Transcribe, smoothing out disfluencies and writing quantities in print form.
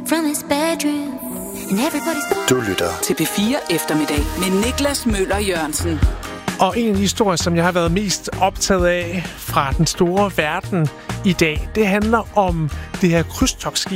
from his bedroom. And everybody's... Du lytter til P4 Eftermiddag med Niklas Møller Jørgensen. Og en af de historier, som jeg har været mest optaget af fra den store verden i dag, det handler om det her krydstogtskib,